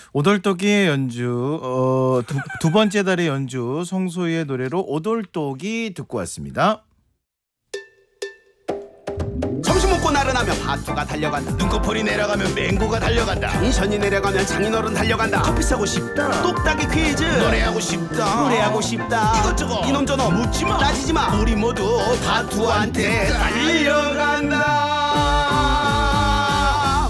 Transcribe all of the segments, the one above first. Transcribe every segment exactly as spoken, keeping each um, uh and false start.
오돌토기의 연주, 어, 두, 두 번째 달의 연주 송소희의 노래로 오돌토기 듣고 왔습니다. 점심 먹고 나른하면 파투가 달려간다. 눈꺼풀이 내려가면 맹구가 달려간다. 텐션이 내려가면 장인어른 달려간다. 커피 사고 싶다. 똑딱이 퀴즈. 노래하고 싶다. 노래하고 싶다. 이것저것 이놈 저놈 묻지마. 따지지마. 우리 모두 파투한테 달려간다.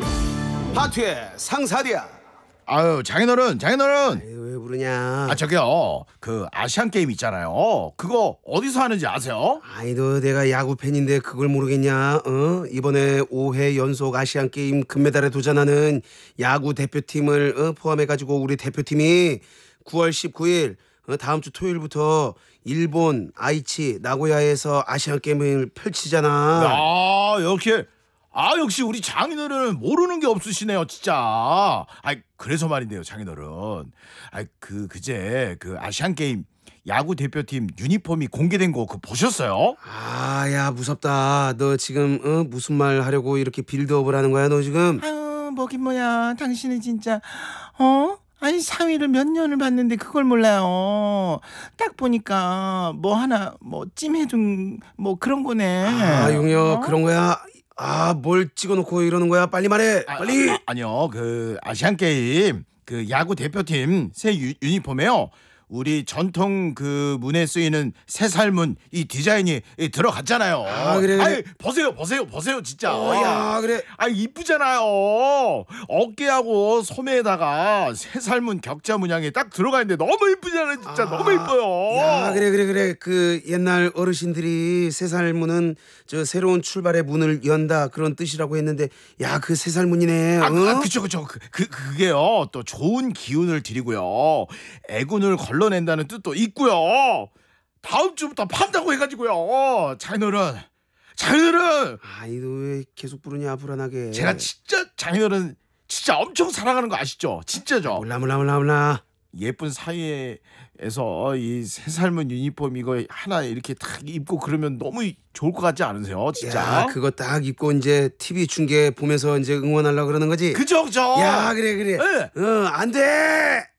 파투의 상사디야. 아유, 장인어른, 장인어른. 에이, 왜 부르냐? 아, 저기요, 그 아시안 게임 있잖아요. 그거 어디서 하는지 아세요? 아이 너 내가 야구 팬인데 그걸 모르겠냐? 어? 이번에 오 회 연속 아시안 게임 금메달에 도전하는 야구 대표팀을 어? 포함해가지고 우리 대표팀이 구월 십구일 어? 다음 주 토요일부터 일본 아이치 나고야에서 아시안 게임을 펼치잖아. 아, 역시. 아, 역시 우리 장인어른은 모르는 게 없으시네요, 진짜. 아, 그래서 말인데요, 장인어른. 아, 그 그제 그 아시안 게임 야구 대표팀 유니폼이 공개된 거 그거 보셨어요? 아, 야 무섭다. 너 지금 어? 무슨 말 하려고 이렇게 빌드업을 하는 거야, 너 지금? 아유, 뭐긴 뭐야. 당신은 진짜 어? 아니 사위를 몇 년을 봤는데 그걸 몰라요. 딱 보니까 뭐 하나 뭐 찜해둔 뭐 그런 거네. 아, 용여 어? 그런 거야? 아, 뭘 찍어놓고 이러는 거야? 빨리 말해. 아, 빨리. 아, 아니요, 그 아시안 게임 그 야구 대표팀 새 유, 유니폼에요. 우리 전통 그 문에 쓰이는 새살문 이 디자인이 이 들어갔잖아요. 아, 그래, 그래. 아이, 보세요, 보세요, 보세요, 진짜. 어, 야, 그래. 아, 이쁘잖아요. 어깨하고 소매에다가 새살문 격자 문양이 딱 들어가 있는데 너무 이쁘잖아요, 진짜. 아, 너무 이뻐요. 야, 그래 그래 그래. 그 옛날 어르신들이 새살문은 저 새로운 출발의 문을 연다 그런 뜻이라고 했는데, 야, 그 새살문이네. 아, 어? 그, 아, 그쵸, 그쵸. 그, 그, 그게요. 또 좋은 기운을 드리고요. 애군을 걸러낸다는 뜻도 있고요. 다음 주부터 판다고 해가지고요. 장인어른, 장인어른. 아이, 너 왜 계속 부르냐, 불안하게. 제가 진짜 장인어른 진짜 엄청 사랑하는 거 아시죠? 진짜죠? 몰라 몰라 몰라 몰라. 예쁜 사이에서 이 새살문 유니폼 이거 하나 이렇게 딱 입고 그러면 너무 좋을 것 같지 않으세요? 진짜. 야, 그거 딱 입고 이제 티비 중계 보면서 이제 응원하려고 그러는 거지. 그죠, 그죠. 야, 그래 그래. 네. 어, 안 돼.